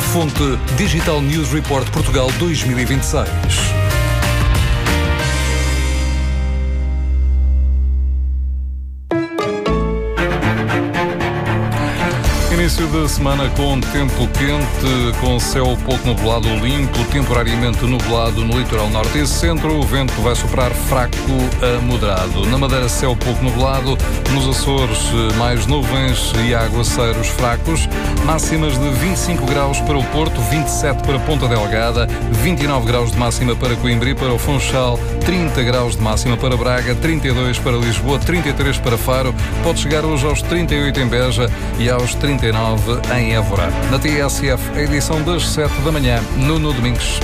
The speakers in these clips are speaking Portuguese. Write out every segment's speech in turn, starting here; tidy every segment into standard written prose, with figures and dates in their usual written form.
Fonte Digital News Report Portugal 2026. Início da semana com tempo quente, com céu pouco nublado limpo, temporariamente nublado no litoral norte e centro. O vento vai soprar fraco a moderado. Na Madeira, céu pouco nublado. Nos Açores, mais nuvens e aguaceiros fracos. Máximas de 25 graus para o Porto, 27 para Ponta Delgada, 29 graus de máxima para Coimbra e para o Funchal, 30 graus de máxima para Braga, 32 para Lisboa, 33 para Faro. Pode chegar hoje aos 38 em Beja e aos 39 em Évora. Na TSF, a edição das 7 da manhã, Nuno Domingos.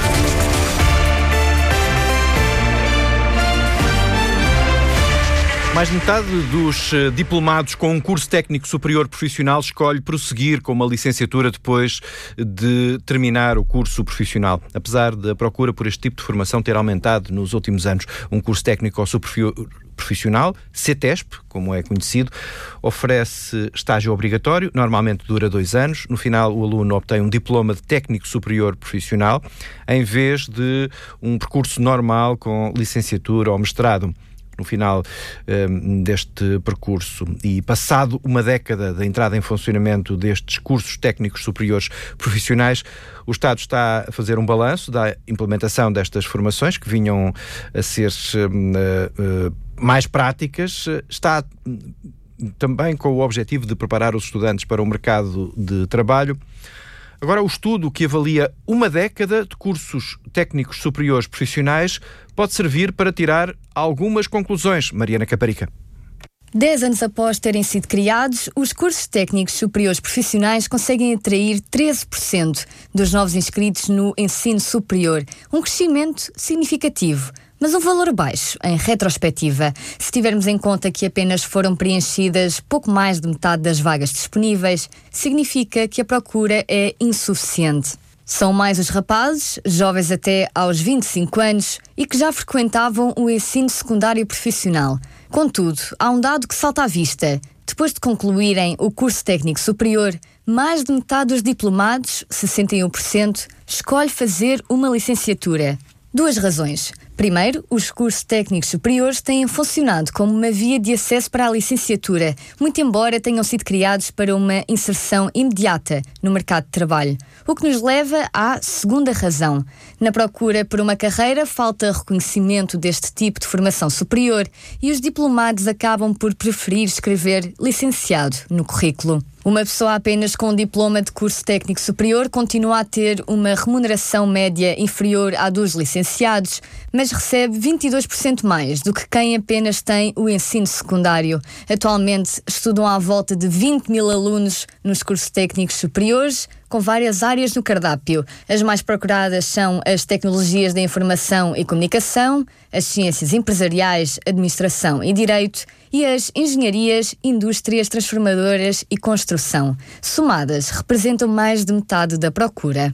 Mais de metade dos diplomados com um curso técnico superior profissional escolhe prosseguir com uma licenciatura depois de terminar o curso profissional. Apesar da procura por este tipo de formação ter aumentado nos últimos anos, um curso técnico superior profissional, CTESP, como é conhecido, oferece estágio obrigatório, normalmente dura 2 anos. No final, o aluno obtém um diploma de técnico superior profissional, em vez de um percurso normal com licenciatura ou mestrado. No final deste percurso e passado uma década da entrada em funcionamento destes cursos técnicos superiores profissionais, o Estado está a fazer um balanço da implementação destas formações que vinham a ser mais práticas. Está também com o objetivo de preparar os estudantes para o mercado de trabalho. Agora, o estudo que avalia uma década de cursos técnicos superiores profissionais pode servir para tirar algumas conclusões. Mariana Caparica. 10 anos após terem sido criados, os cursos técnicos superiores profissionais conseguem atrair 13% dos novos inscritos no ensino superior. Um crescimento significativo, mas um valor baixo, em retrospectiva, se tivermos em conta que apenas foram preenchidas pouco mais de metade das vagas disponíveis, significa que a procura é insuficiente. São mais os rapazes, jovens até aos 25 anos, e que já frequentavam o ensino secundário profissional. Contudo, há um dado que salta à vista. Depois de concluírem o curso técnico superior, mais de metade dos diplomados, 61%, escolhe fazer uma licenciatura. 2 razões. Primeiro, os cursos técnicos superiores têm funcionado como uma via de acesso para a licenciatura, muito embora tenham sido criados para uma inserção imediata no mercado de trabalho. O que nos leva à segunda razão. Na procura por uma carreira, falta reconhecimento deste tipo de formação superior e os diplomados acabam por preferir escrever licenciado no currículo. Uma pessoa apenas com um diploma de curso técnico superior continua a ter uma remuneração média inferior à dos licenciados, mas recebe 22% mais do que quem apenas tem o ensino secundário. Atualmente estudam à volta de 20 mil alunos nos cursos técnicos superiores, com várias áreas no cardápio. As mais procuradas são as tecnologias da informação e comunicação, as ciências empresariais, administração e direito e as engenharias, indústrias transformadoras e construção. Somadas, representam mais de metade da procura.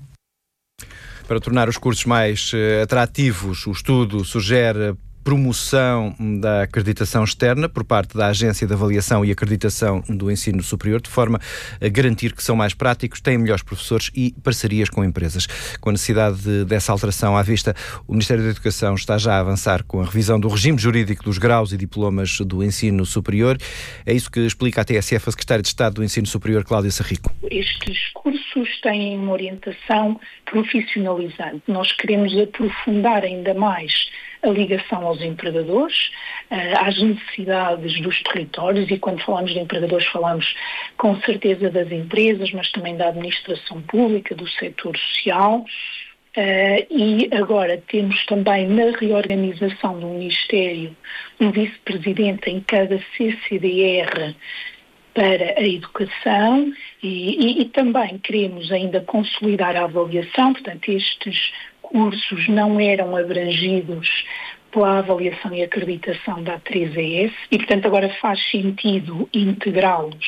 Para tornar os cursos mais atrativos, o estudo sugere promoção da acreditação externa por parte da Agência de Avaliação e Acreditação do Ensino Superior, de forma a garantir que são mais práticos, têm melhores professores e parcerias com empresas. Com a necessidade dessa alteração à vista, o Ministério da Educação está já a avançar com a revisão do regime jurídico dos graus e diplomas do ensino superior. É isso que explica à TSF a Secretária de Estado do Ensino Superior, Cláudia Sarrico. Estes cursos têm uma orientação profissionalizante. Nós queremos aprofundar ainda mais a ligação aos empregadores, às necessidades dos territórios, e quando falamos de empregadores falamos com certeza das empresas, mas também da administração pública, do setor social. E agora temos também na reorganização do Ministério um vice-presidente em cada CCDR para a educação e também queremos ainda consolidar a avaliação, portanto estes cursos não eram abrangidos pela avaliação e acreditação da A3ES e, portanto, agora faz sentido integrá-los,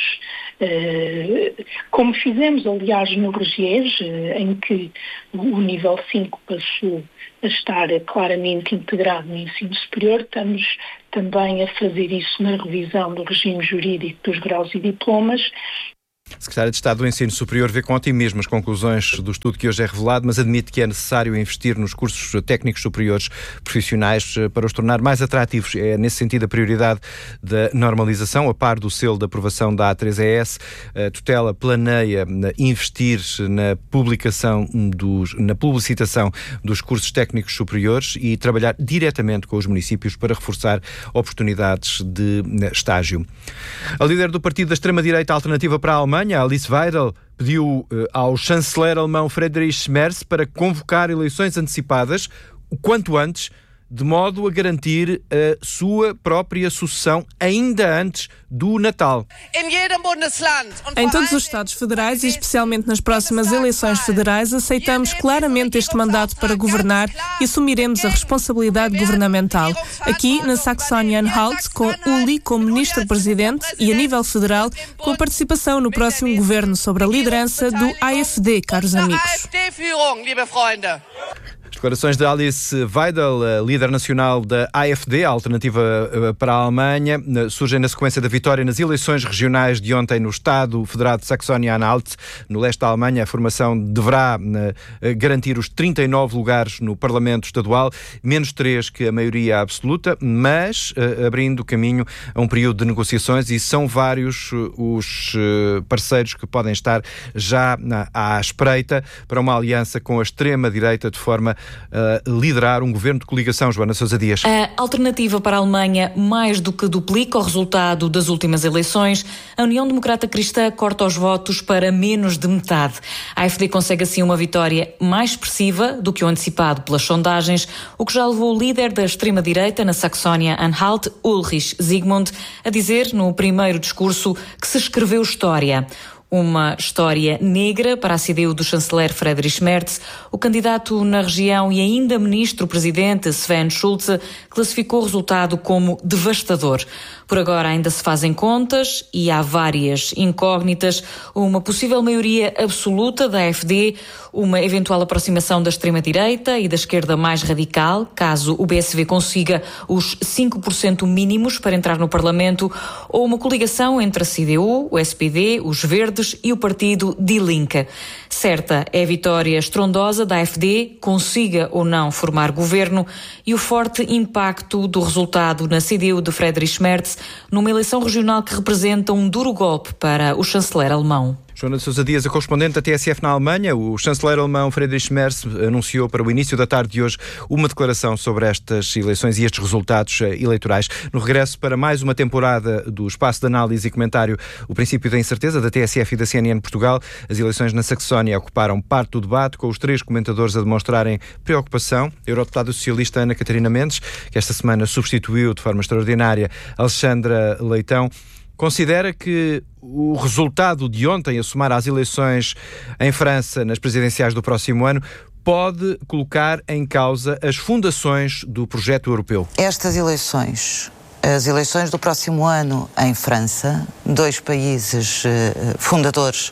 como fizemos, aliás, no RGES, em que o nível 5 passou a estar claramente integrado no ensino superior. Estamos também a fazer isso na revisão do regime jurídico dos graus e diplomas. A Secretária de Estado do Ensino Superior vê com otimismo as conclusões do estudo que hoje é revelado, mas admite que é necessário investir nos cursos técnicos superiores profissionais para os tornar mais atrativos. É, nesse sentido, a prioridade da normalização, a par do selo de aprovação da A3ES. A tutela planeia investir na publicitação dos cursos técnicos superiores e trabalhar diretamente com os municípios para reforçar oportunidades de estágio. A líder do partido da extrema-direita Alternativa para a Alemanha, Alice Weidel, pediu ao chanceler alemão Friedrich Merz para convocar eleições antecipadas o quanto antes, de modo a garantir a sua própria sucessão ainda antes do Natal. Em todos os Estados federais e especialmente nas próximas eleições federais, aceitamos claramente este mandato para governar e assumiremos a responsabilidade governamental. Aqui, na Saxônia-Anhalt, com Uli como ministro-presidente e, a nível federal, com a participação no próximo governo sob a liderança do AfD, caros amigos. As declarações de Alice Weidel, líder nacional da AfD, a Alternativa para a Alemanha, surgem na sequência da vitória nas eleições regionais de ontem no Estado Federado de Saxônia-Anhalt, no leste da Alemanha. A formação deverá garantir os 39 lugares no Parlamento Estadual, menos 3 que a maioria absoluta, mas abrindo caminho a um período de negociações, e são vários os parceiros que podem estar já à espreita para uma aliança com a extrema-direita, de forma a liderar um governo de coligação. Joana Sousa Dias. A Alternativa para a Alemanha mais do que duplica o resultado das últimas eleições. A União Democrata Cristã corta os votos para menos de metade. A AfD consegue assim uma vitória mais expressiva do que o antecipado pelas sondagens, o que já levou o líder da extrema-direita na Saxônia-Anhalt, Ulrich Zygmunt, a dizer no primeiro discurso que se escreveu história. Uma história negra para a CDU do chanceler Friedrich Merz. O candidato na região e ainda ministro-presidente Sven Schulze classificou o resultado como devastador. Por agora ainda se fazem contas e há várias incógnitas. Uma possível maioria absoluta da AfD, uma eventual aproximação da extrema-direita e da esquerda mais radical, caso o BSV consiga os 5% mínimos para entrar no Parlamento, ou uma coligação entre a CDU, o SPD, os Verdes e o partido Die Linke. Certa é a vitória estrondosa da AfD, consiga ou não formar governo, e o forte impacto do resultado na CDU de Friedrich Merz, numa eleição regional que representa um duro golpe para o chanceler alemão. Joana Sousa Dias, a correspondente da TSF na Alemanha. O chanceler alemão Friedrich Merz anunciou para o início da tarde de hoje uma declaração sobre estas eleições e estes resultados eleitorais. No regresso para mais uma temporada do espaço de análise e comentário, o princípio da incerteza, da TSF e da CNN Portugal, as eleições na Saxónia ocuparam parte do debate, com os três comentadores a demonstrarem preocupação. A eurodeputada socialista Ana Catarina Mendes, que esta semana substituiu de forma extraordinária Alexandra Leitão, considera que o resultado de ontem, a somar às eleições em França nas presidenciais do próximo ano, pode colocar em causa as fundações do projeto europeu. Estas eleições, as eleições do próximo ano em França, dois países fundadores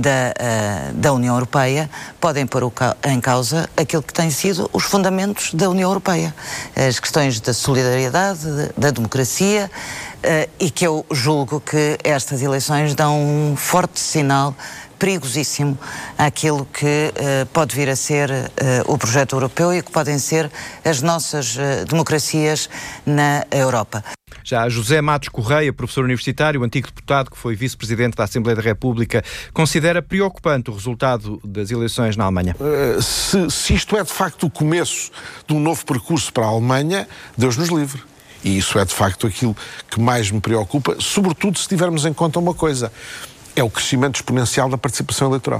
da União Europeia, podem pôr em causa aquilo que têm sido os fundamentos da União Europeia. As questões da solidariedade, da democracia, e que eu julgo que estas eleições dão um forte sinal perigosíssimo àquilo que pode vir a ser o projeto europeu e que podem ser as nossas democracias na Europa. Já José Matos Correia, professor universitário, antigo deputado que foi vice-presidente da Assembleia da República, considera preocupante o resultado das eleições na Alemanha. Se isto é de facto o começo de um novo percurso para a Alemanha, Deus nos livre. E isso é de facto aquilo que mais me preocupa, sobretudo se tivermos em conta uma coisa: é o crescimento exponencial da participação eleitoral.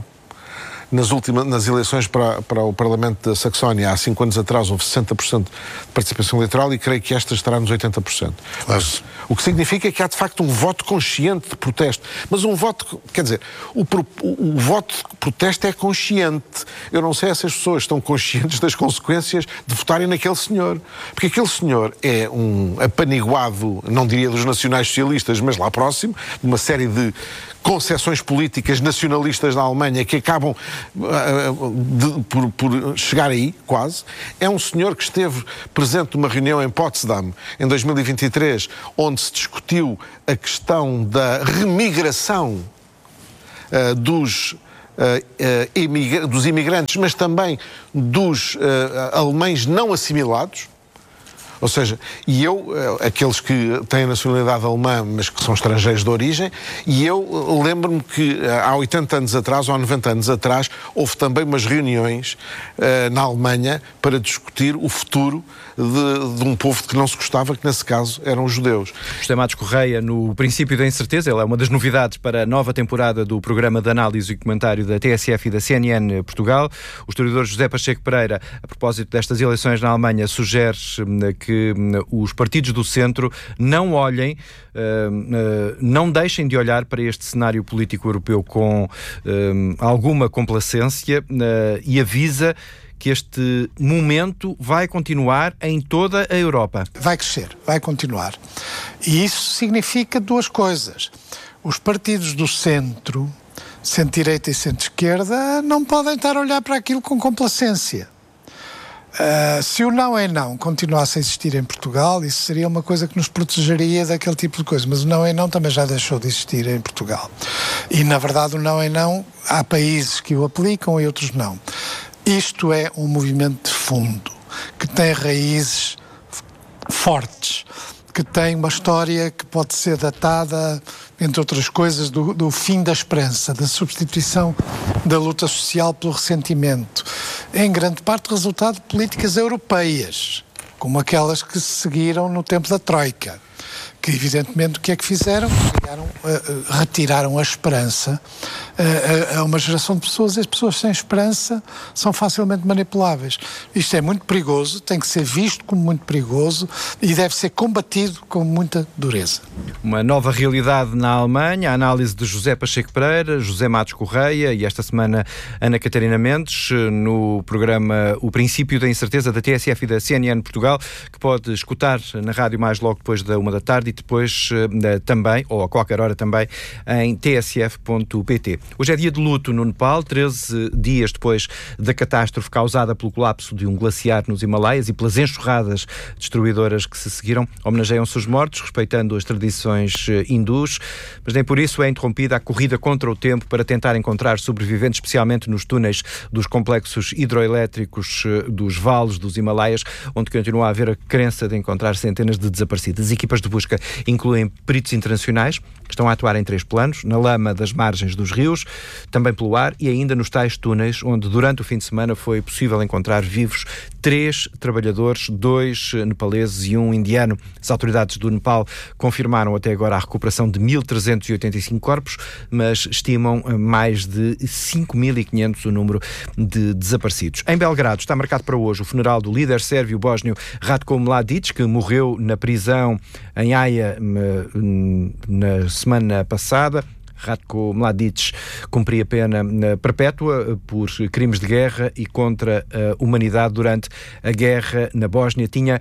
Nas eleições para o Parlamento da Saxónia, há 5 anos atrás, houve 60% de participação eleitoral e creio que esta estará nos 80%. Claro. O que significa que há, de facto, um voto consciente de protesto. Mas um voto, quer dizer, o voto de protesto é consciente. Eu não sei se as pessoas estão conscientes das consequências de votarem naquele senhor. Porque aquele senhor é um apaniguado, não diria dos nacionais-socialistas, mas lá próximo, de uma série de concepções políticas nacionalistas na Alemanha que acabam por chegar aí, quase. É um senhor que esteve presente numa reunião em Potsdam, em 2023, onde se discutiu a questão da remigração dos imigrantes, mas também dos alemães não assimilados. Ou seja, aqueles que têm a nacionalidade alemã, mas que são estrangeiros de origem, e eu lembro-me que há 80 anos atrás, ou há 90 anos atrás, houve também umas reuniões na Alemanha para discutir o futuro de um povo de que não se gostava, que nesse caso eram os judeus. José Matos Correia, no princípio da incerteza, ele é uma das novidades para a nova temporada do programa de análise e comentário da TSF e da CNN Portugal. O historiador José Pacheco Pereira, a propósito destas eleições na Alemanha, sugere que os partidos do centro não olhem, não deixem de olhar para este cenário político europeu com alguma complacência e avisa que este momento vai continuar em toda a Europa. Vai crescer, vai continuar. E isso significa duas coisas. Os partidos do centro, centro-direita e centro-esquerda, não podem estar a olhar para aquilo com complacência. Se o não é não continuasse a existir em Portugal, isso seria uma coisa que nos protegeria daquele tipo de coisa, mas o não é não também já deixou de existir em Portugal. E, na verdade, o não é não, há países que o aplicam e outros não. Isto é um movimento de fundo, que tem raízes fortes, que tem uma história que pode ser datada, entre outras coisas, do fim da esperança, da substituição da luta social pelo ressentimento. Em grande parte resultado de políticas europeias, como aquelas que se seguiram no tempo da Troika, que evidentemente o que é que fizeram? Retiraram a esperança a uma geração de pessoas, e as pessoas sem esperança são facilmente manipuláveis. Isto é muito perigoso, tem que ser visto como muito perigoso e deve ser combatido com muita dureza. Uma nova realidade na Alemanha, a análise de José Pacheco Pereira, José Matos Correia e esta semana Ana Catarina Mendes, no programa O Princípio da Incerteza da TSF e da CNN Portugal, que pode escutar na rádio mais logo depois da 1h e depois também, ou a qualquer hora também, em tsf.pt. Hoje é dia de luto no Nepal, 13 dias depois da catástrofe causada pelo colapso de um glaciar nos Himalaias e pelas enxurradas destruidoras que se seguiram. Homenageiam-se os mortos, respeitando as tradições hindus, mas nem por isso é interrompida a corrida contra o tempo para tentar encontrar sobreviventes, especialmente nos túneis dos complexos hidroelétricos dos vales dos Himalaias, onde continua a haver a crença de encontrar centenas de desaparecidos. As equipas de busca incluem peritos internacionais, que estão a atuar em 3 planos, na lama das margens dos rios, também pelo ar e ainda nos tais túneis, onde durante o fim de semana foi possível encontrar vivos 3 trabalhadores, 2 nepaleses e 1 indiano. As autoridades do Nepal confirmaram até agora a recuperação de 1.385 corpos, mas estimam mais de 5.500 o número de desaparecidos. Em Belgrado está marcado para hoje o funeral do líder sérvio bósnio Ratko Mladic, que morreu na prisão em Haia na semana passada. Ratko Mladic cumpria pena perpétua por crimes de guerra e contra a humanidade durante a guerra na Bósnia. Tinha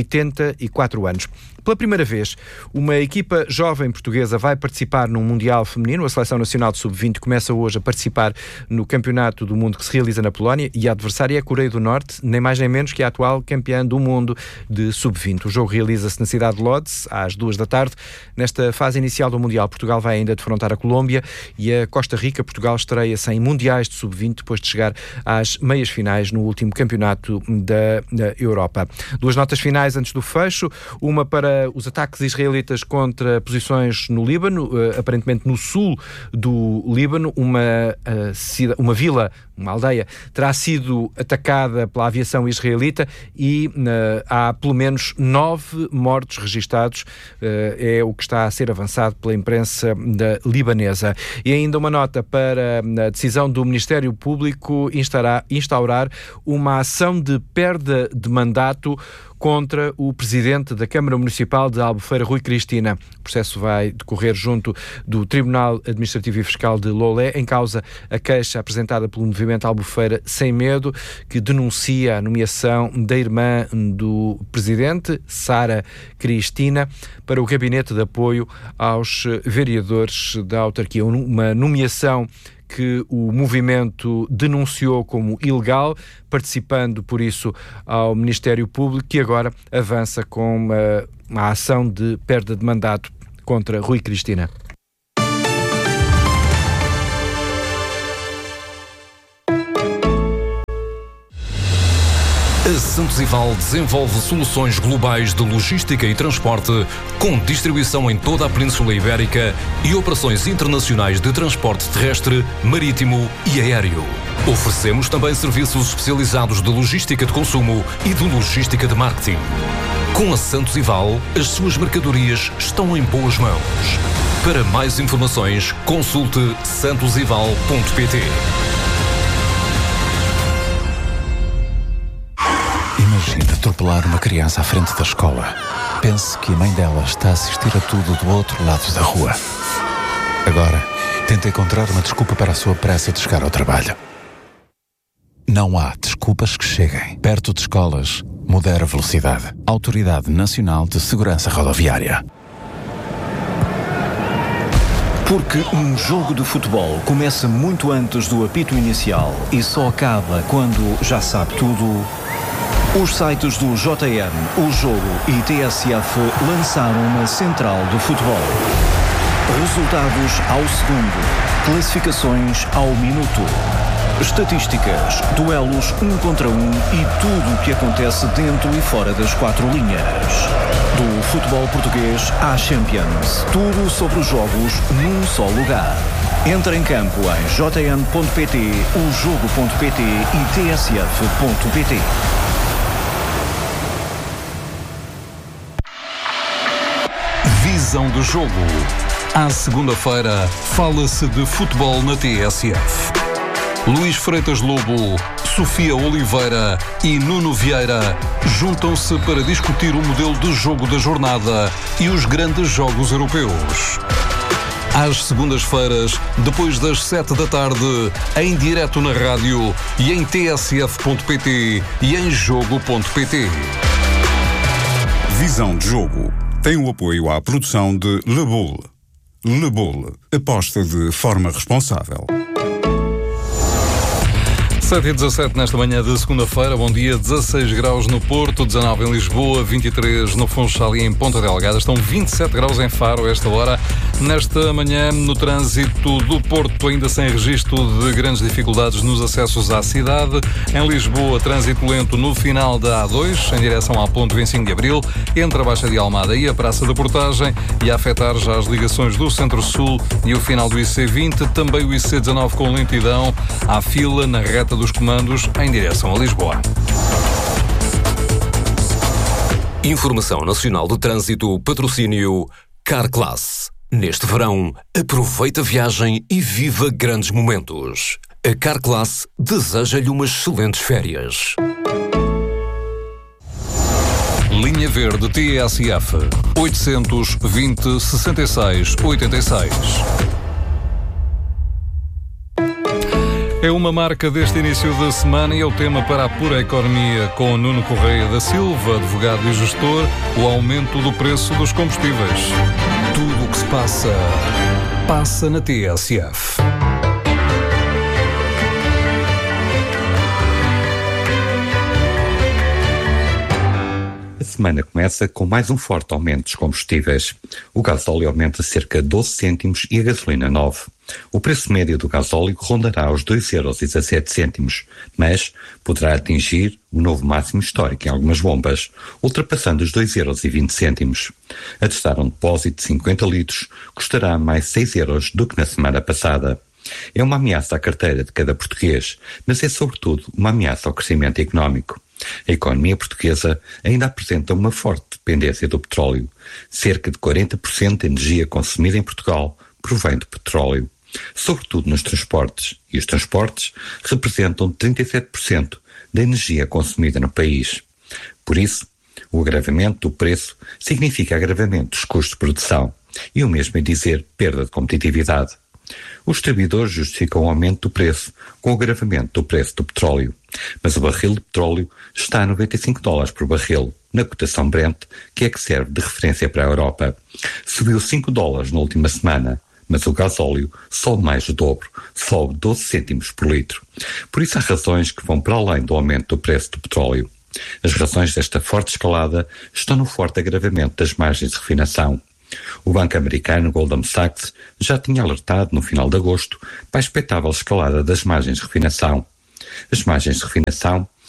84 anos. Pela primeira vez, uma equipa jovem portuguesa vai participar num Mundial Feminino. A Seleção Nacional de Sub-20 começa hoje a participar no Campeonato do Mundo que se realiza na Polónia e a adversária é a Coreia do Norte, nem mais nem menos que a atual campeã do mundo de Sub-20. O jogo realiza-se na cidade de Lodz, às 14h. Nesta fase inicial do Mundial, Portugal vai ainda defrontar a Colômbia e a Costa Rica. Portugal estreia-se em Mundiais de Sub-20 depois de chegar às meias finais no último Campeonato da Europa. 2 notas finais antes do fecho, uma para os ataques israelitas contra posições no Líbano, aparentemente no sul do Líbano, uma vila, uma aldeia, terá sido atacada pela aviação israelita e há pelo menos 9 mortos registados, é o que está a ser avançado pela imprensa libanesa. E ainda uma nota para a decisão do Ministério Público instaurar uma ação de perda de mandato contra o presidente da Câmara Municipal de Albufeira, Rui Cristina. O processo vai decorrer junto do Tribunal Administrativo e Fiscal de Lolé, em causa a queixa apresentada pelo movimento Albufeira Sem Medo, que denuncia a nomeação da irmã do presidente, Sara Cristina, para o gabinete de apoio aos vereadores da autarquia. Uma nomeação que o movimento denunciou como ilegal, participando, por isso, ao Ministério Público, que agora avança com uma ação de perda de mandato contra Rui Cristina. A Santos Ival desenvolve soluções globais de logística e transporte com distribuição em toda a Península Ibérica e operações internacionais de transporte terrestre, marítimo e aéreo. Oferecemos também serviços especializados de logística de consumo e de logística de marketing. Com a Santos Ival, as suas mercadorias estão em boas mãos. Para mais informações, consulte santosival.pt. Imagine atropelar uma criança à frente da escola. Pense que a mãe dela está a assistir a tudo do outro lado da rua. Agora, tente encontrar uma desculpa para a sua pressa de chegar ao trabalho. Não há desculpas que cheguem. Perto de escolas, modere a velocidade. Autoridade Nacional de Segurança Rodoviária. Porque um jogo de futebol começa muito antes do apito inicial e só acaba quando já sabe tudo. Os sites do JN, O Jogo e TSF lançaram uma central do futebol. Resultados ao segundo, classificações ao minuto, estatísticas, duelos 1 contra 1 e tudo o que acontece dentro e fora das 4 linhas. Do futebol português à Champions, tudo sobre os jogos num só lugar. Entre em campo em jn.pt, ojogo.pt e tsf.pt. Visão do jogo. À segunda-feira, fala-se de futebol na TSF. Luís Freitas Lobo, Sofia Oliveira e Nuno Vieira juntam-se para discutir o modelo de jogo da jornada e os grandes jogos europeus. Às segundas-feiras, depois das 7 da tarde, em direto na rádio e em tsf.pt e em jogo.pt. Visão de jogo. Tem o apoio à produção de Le Boule. Le Boule. Aposta de forma responsável. 7h17 nesta manhã de segunda-feira. Bom dia. 16 graus no Porto, 19 em Lisboa, 23 no Funchal e em Ponta Delgada. Estão 27 graus em Faro a esta hora. Nesta manhã, no trânsito do Porto, ainda sem registro de grandes dificuldades nos acessos à cidade. Em Lisboa, trânsito lento no final da A2, em direção à ponte 25 de Abril, entre a Baixa de Almada e a Praça da Portagem, e a afetar já as ligações do Centro-Sul e o final do IC20. Também o IC19 com lentidão. Há fila na reta dos comandos em direção a Lisboa. Informação Nacional de Trânsito, patrocínio Carclass. Neste verão, aproveita a viagem e viva grandes momentos. A Carclass deseja-lhe umas excelentes férias. Linha Verde TSF 820 66 86. É uma marca deste início da semana e é o tema para a Pura Economia com Nuno Correia da Silva, advogado e gestor, o aumento do preço dos combustíveis. Tudo o que se passa na TSF. A semana começa com mais um forte aumento dos combustíveis. O gasóleo aumenta cerca de 12 cêntimos e a gasolina 9. O preço médio do gasóleo rondará os 2,17 €, mas poderá atingir o novo máximo histórico em algumas bombas, ultrapassando os 2,20 €. Atestar um depósito de 50 litros custará mais 6 € do que na semana passada. É uma ameaça à carteira de cada português, mas é sobretudo uma ameaça ao crescimento económico. A economia portuguesa ainda apresenta uma forte dependência do petróleo. Cerca de 40% da energia consumida em Portugal provém do petróleo, sobretudo nos transportes, e os transportes representam 37% da energia consumida no país. Por isso, o agravamento do preço significa agravamento dos custos de produção, e o mesmo é dizer perda de competitividade. Os distribuidores justificam o aumento do preço com o agravamento do preço do petróleo, mas o barril de petróleo está a $95 por barril, na cotação Brent, que é que serve de referência para a Europa. Subiu $5 na última semana, mas o gasóleo sobe mais do dobro, sobe 12 cêntimos por litro. Por isso há razões que vão para além do aumento do preço do petróleo. As razões desta forte escalada estão no forte agravamento das margens de refinação. O banco americano Goldman Sachs já tinha alertado no final de agosto para a expectável escalada das margens de refinação. As margens de refinação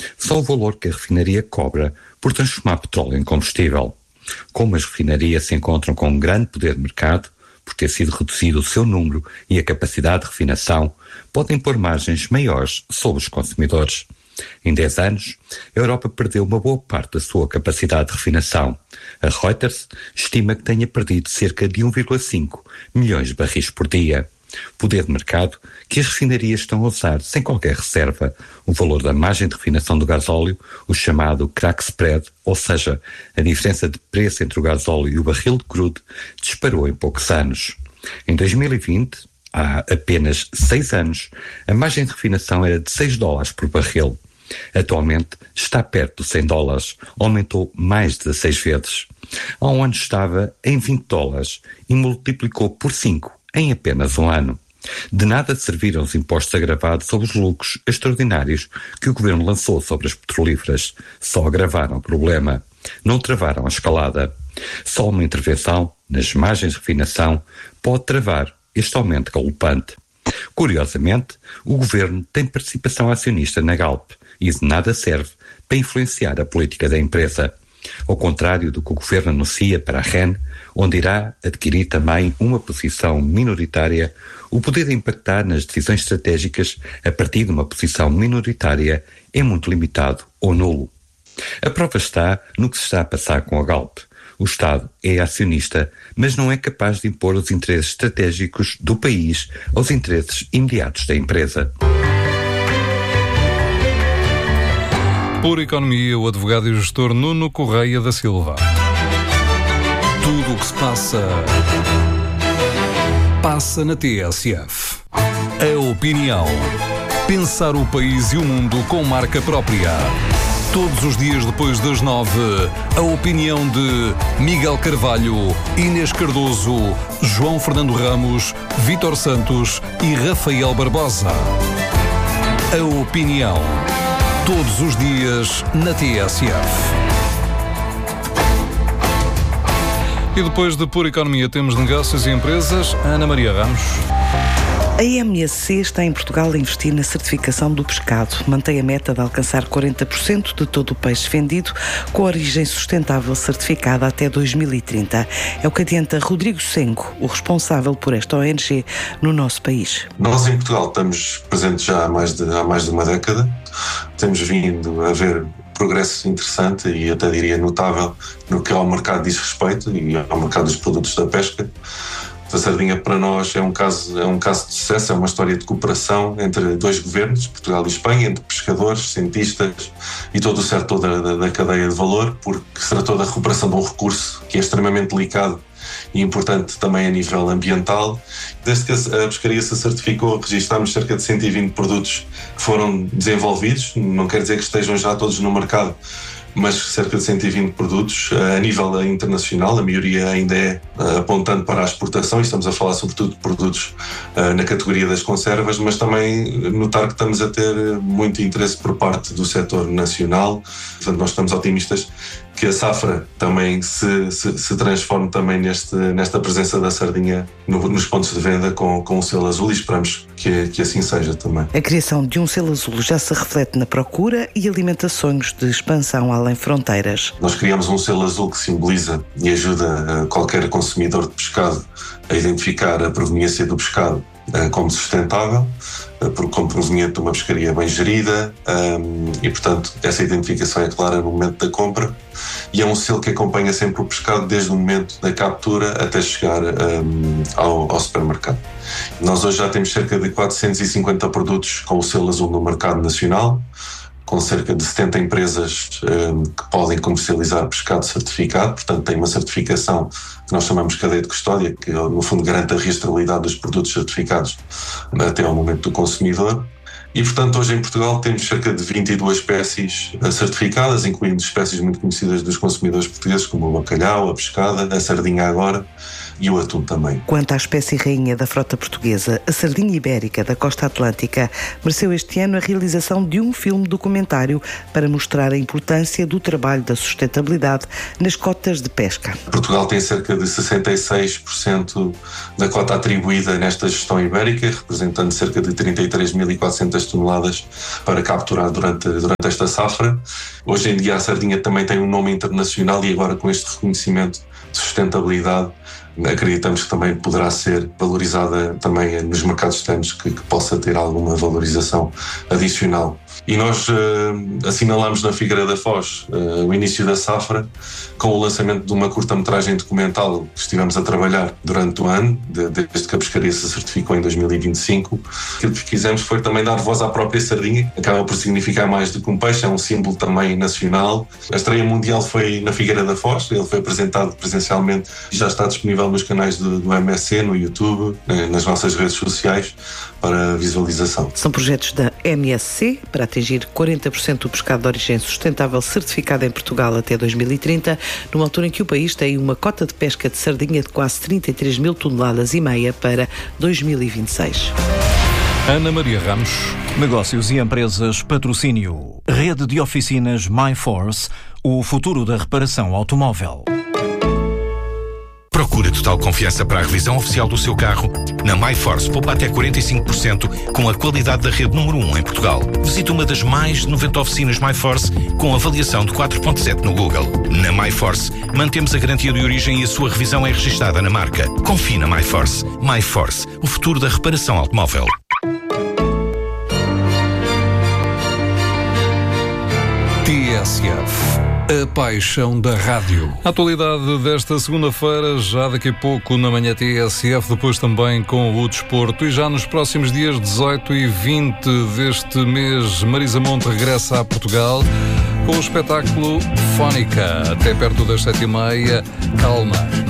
só o valor que a refinaria cobra por transformar petróleo em combustível. Como as refinarias se encontram com um grande poder de mercado, por ter sido reduzido o seu número e a capacidade de refinação, podem pôr margens maiores sobre os consumidores. Em 10 anos, a Europa perdeu uma boa parte da sua capacidade de refinação. A Reuters estima que tenha perdido cerca de 1,5 milhões de barris por dia. Poder de mercado que as refinarias estão a usar sem qualquer reserva. O valor da margem de refinação do gasóleo, o chamado crack spread, ou seja, a diferença de preço entre o gasóleo e o barril de crudo, disparou em poucos anos. Em 2020, há apenas 6 anos, a margem de refinação era de $6 por barril. Atualmente está perto de $100, aumentou mais de 16 vezes. Há um ano estava em $20 e multiplicou por 5 em apenas um ano. De nada serviram os impostos agravados sobre os lucros extraordinários que o governo lançou sobre as petrolíferas. Só agravaram o problema. Não travaram a escalada. Só uma intervenção nas margens de refinação pode travar este aumento galopante. Curiosamente, o governo tem participação acionista na Galp e de nada serve para influenciar a política da empresa. Ao contrário do que o governo anuncia para a REN, onde irá adquirir também uma posição minoritária, o poder de impactar nas decisões estratégicas a partir de uma posição minoritária é muito limitado ou nulo. A prova está no que se está a passar com a Galp. O Estado é acionista, mas não é capaz de impor os interesses estratégicos do país aos interesses imediatos da empresa. Por Economia, o advogado e gestor Nuno Correia da Silva. Tudo o que se passa na TSF. A opinião. Pensar o país e o mundo com marca própria. Todos os dias depois das 9, a opinião de Miguel Carvalho, Inês Cardoso, João Fernando Ramos, Vítor Santos e Rafael Barbosa. A opinião. Todos os dias na TSF. E depois de Pura Economia temos negócios e empresas. Ana Maria Ramos. A MSC está em Portugal a investir na certificação do pescado. Mantém a meta de alcançar 40% de todo o peixe vendido com origem sustentável certificada até 2030. É o que adianta Rodrigo Sengo, o responsável por esta ONG no nosso país. Nós em Portugal estamos presentes já há mais de uma década. Temos vindo a ver progresso interessante e até diria notável no que ao mercado diz respeito e ao mercado dos produtos da pesca. A sardinha para nós é um caso de sucesso, é uma história de cooperação entre dois governos, Portugal e Espanha, entre pescadores, cientistas e todo o setor da cadeia de valor, porque se tratou da recuperação de um recurso que é extremamente delicado e importante também a nível ambiental. Desde que a pescaria se certificou, registámos cerca de 120 produtos que foram desenvolvidos, não quer dizer que estejam já todos no mercado, mas cerca de 120 produtos a nível internacional, a maioria ainda é apontando para a exportação, e estamos a falar sobretudo de produtos na categoria das conservas, mas também notar que estamos a ter muito interesse por parte do setor nacional. Portanto, nós estamos otimistas que a safra também se transforme também nesta presença da sardinha nos pontos de venda com o selo azul, e esperamos que assim seja também. A criação de um selo azul já se reflete na procura e alimenta sonhos de expansão além fronteiras. Nós criamos um selo azul que simboliza e ajuda qualquer consumidor de pescado a identificar a proveniência do pescado como sustentável, como proveniente de uma pescaria bem gerida, e portanto essa identificação é clara no momento da compra, e é um selo que acompanha sempre o pescado desde o momento da captura até chegar ao supermercado. Nós hoje já temos cerca de 450 produtos com o selo azul no mercado nacional, com cerca de 70 empresas que podem comercializar pescado certificado, portanto tem uma certificação que nós chamamos de cadeia de custódia, que no fundo garante a rastreabilidade dos produtos certificados até ao momento do consumidor. E portanto hoje em Portugal temos cerca de 22 espécies certificadas, incluindo espécies muito conhecidas dos consumidores portugueses, como o bacalhau, a pescada, a sardinha agora, e o atum também. Quanto à espécie rainha da frota portuguesa, a sardinha ibérica da costa atlântica mereceu este ano a realização de um filme documentário para mostrar a importância do trabalho da sustentabilidade nas cotas de pesca. Portugal tem cerca de 66% da cota atribuída nesta gestão ibérica, representando cerca de 33.400 toneladas para capturar durante esta safra. Hoje em dia a sardinha também tem um nome internacional e agora com este reconhecimento de sustentabilidade acreditamos que também poderá ser valorizada também nos mercados externos, que possa ter alguma valorização adicional. E nós assinalamos na Figueira da Foz o início da safra com o lançamento de uma curta-metragem documental que estivemos a trabalhar durante o ano, desde que a pescaria se certificou em 2025. Aquilo que quisemos foi também dar voz à própria sardinha, acaba por significar mais do que um peixe, é um símbolo também nacional. A estreia mundial foi na Figueira da Foz, ele foi apresentado presencialmente e já está disponível nos canais do MSC, no YouTube, nas nossas redes sociais, para visualização. São projetos da MSC para atingir 40% do pescado de origem sustentável certificado em Portugal até 2030, numa altura em que o país tem uma cota de pesca de sardinha de quase 33 mil toneladas e meia para 2026. Ana Maria Ramos. Negócios e empresas, patrocínio. Rede de oficinas MyForce, o futuro da reparação automóvel. Procura total confiança para a revisão oficial do seu carro? Na MyForce, poupa até 45% com a qualidade da rede número 1 em Portugal. Visite uma das mais de 90 oficinas MyForce com avaliação de 4.7 no Google. Na MyForce, mantemos a garantia de origem e a sua revisão é registada na marca. Confie na MyForce. MyForce, o futuro da reparação automóvel. TSF, a paixão da rádio. A atualidade desta segunda-feira, já daqui a pouco na manhã TSF, depois também com o desporto. E já nos próximos dias 18 e 20 deste mês, Marisa Monte regressa a Portugal com o espetáculo Fónica. Até perto das 7h30, calma.